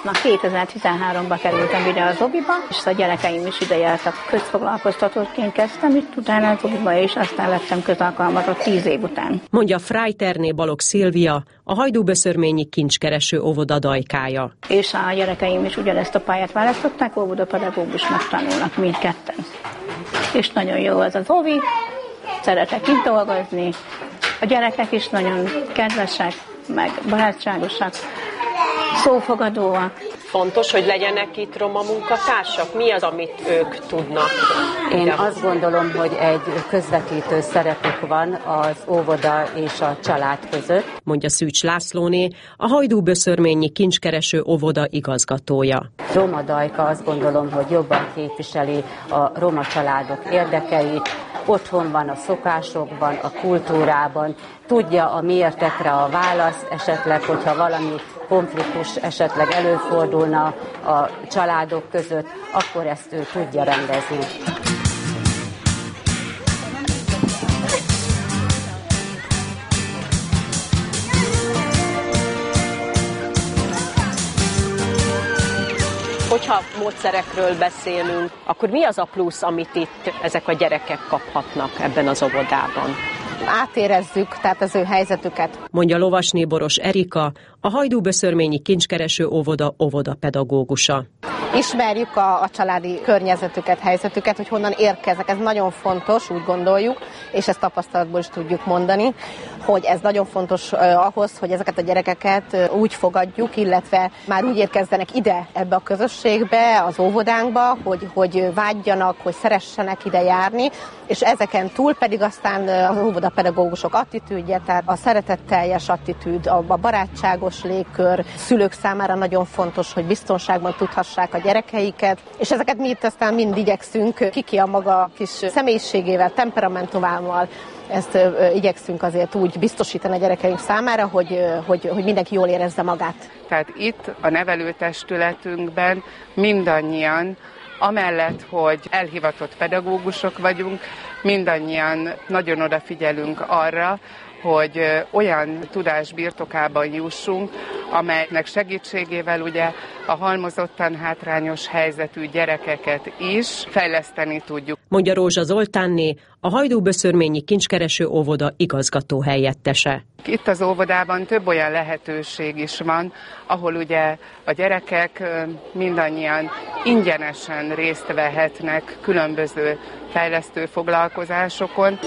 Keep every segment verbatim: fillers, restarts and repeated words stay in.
kapnak. kétezer-tizenháromban kerültem ide az obiba, és a gyerekeim is ide jártak. Közfoglalkoztatóként kezdtem itt utána az obiba, és aztán lettem közalkalmazott tíz év után. Mondja Freiterné Balogh Szilvia, a Hajdúböszörményi kincskereső óvoda dajkája. És a gyerekeim is ugyanezt a pályát választották, óvodapedagógusnak tanulnak mindketten. És nagyon jó az az ovi, szeretek itt dolgozni, a gyerekek is nagyon kedvesek, meg barátságosak, szófogadóak. Fontos, hogy legyenek itt roma munkatársak? Mi az, amit ők tudnak? Én azt gondolom, hogy egy közvetítő szerepük van az óvoda és a család között. Mondja Szűcs Lászlóné, a Hajdúböszörményi kincskereső óvoda igazgatója. Roma Dajka azt gondolom, hogy jobban képviseli a roma családok érdekeit. Otthon van a szokásokban, a kultúrában, tudja a miértekre a választ, esetleg, hogyha valami konfliktus esetleg előfordulna a családok között, akkor ezt ő tudja rendezni. Hogyha módszerekről beszélünk, akkor mi az a plusz, amit itt ezek a gyerekek kaphatnak ebben az óvodában? Átérezzük, tehát az ő helyzetüket. Mondja Lovasné Boros Erika, a Hajdúböszörményi kincskereső óvoda óvodapedagógusa. Ismerjük a, a családi környezetüket, helyzetüket, hogy honnan érkeznek. Ez nagyon fontos, úgy gondoljuk, és ezt tapasztalatból is tudjuk mondani, hogy ez nagyon fontos uh, ahhoz, hogy ezeket a gyerekeket uh, úgy fogadjuk, illetve már úgy érkezzenek ide ebbe a közösségbe, az óvodánkba, hogy, hogy vágyjanak, hogy szeressenek ide járni, és ezeken túl pedig aztán uh, az óvodapedagógusok attitűdje, tehát a szeretetteljes attitűd, a, a barátságos légkör, szülők számára nagyon fontos, hogy biztonságban tudhassák a gyerekeiket, és ezeket mi itt aztán mind igyekszünk, kiki a maga kis személyiségével, temperamentumával, ezt ö, igyekszünk azért úgy biztosítani a gyerekeink számára, hogy, ö, hogy, hogy mindenki jól érezze magát. Tehát itt a nevelőtestületünkben mindannyian, amellett, hogy elhivatott pedagógusok vagyunk, mindannyian nagyon odafigyelünk arra, hogy olyan tudás birtokában jussunk, amelynek segítségével ugye a halmozottan hátrányos helyzetű gyerekeket is fejleszteni tudjuk. Mondja Rózsa Zoltánné, a Hajdúböszörményi kincskereső óvoda igazgató helyettese. Itt az óvodában több olyan lehetőség is van, ahol ugye a gyerekek mindannyian ingyenesen részt vehetnek különböző fejlesztő foglalkozásokon.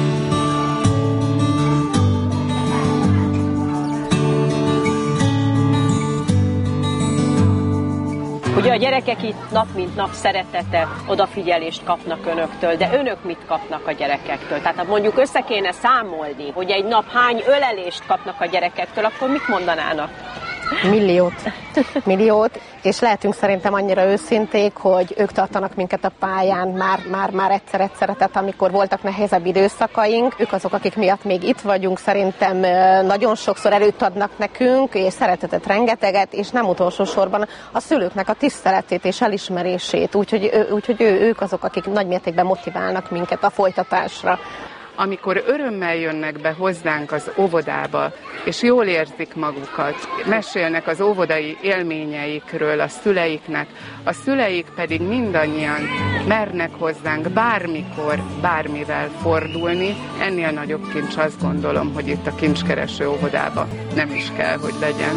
Ugye a gyerekek itt nap mint nap szeretetet, odafigyelést kapnak önöktől, de önök mit kapnak a gyerekektől? Tehát ha mondjuk össze kéne számolni, hogy egy nap hány ölelést kapnak a gyerekektől, akkor mit mondanának? Milliót. Milliót, és lehetünk szerintem annyira őszinték, hogy ők tartanak minket a pályán már, már, már egyszer-egyszer, tehát amikor voltak nehezebb időszakaink, ők azok, akik miatt még itt vagyunk, szerintem nagyon sokszor előtt adnak nekünk, és szeretetet rengeteget, és nem utolsó sorban a szülőknek a tiszteletét és elismerését, úgyhogy, úgyhogy ő, ők azok, akik nagymértékben motiválnak minket a folytatásra. Amikor örömmel jönnek be hozzánk az óvodába, és jól érzik magukat, mesélnek az óvodai élményeikről a szüleiknek, a szüleik pedig mindannyian mernek hozzánk bármikor, bármivel fordulni, ennél nagyobb kincs azt gondolom, hogy itt a kincskereső óvodában nem is kell, hogy legyen.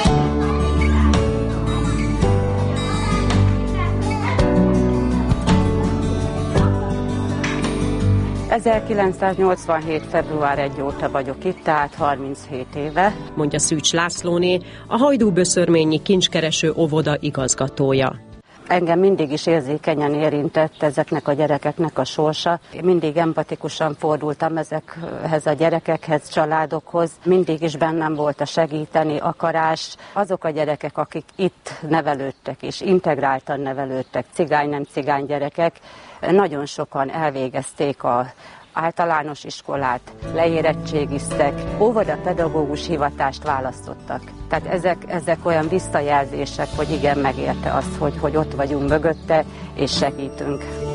ezerkilencszáznyolcvanhét. február elsejé óta vagyok itt, tehát harminchét éve. Mondja Szűcs Lászlóné, a Hajdúböszörményi kincskereső óvoda igazgatója. Engem mindig is érzékenyen érintett ezeknek a gyerekeknek a sorsa. Mindig empatikusan fordultam ezekhez a gyerekekhez, családokhoz. Mindig is bennem volt a segíteni akarás. Azok a gyerekek, akik itt nevelődtek és integráltan nevelődtek, cigány, nem cigány gyerekek, nagyon sokan elvégezték a általános iskolát, leérettségiztek, óvodapedagógus hivatást választottak. Tehát ezek, ezek olyan visszajelzések, hogy igen, megérte azt, hogy, hogy ott vagyunk mögötte, és segítünk.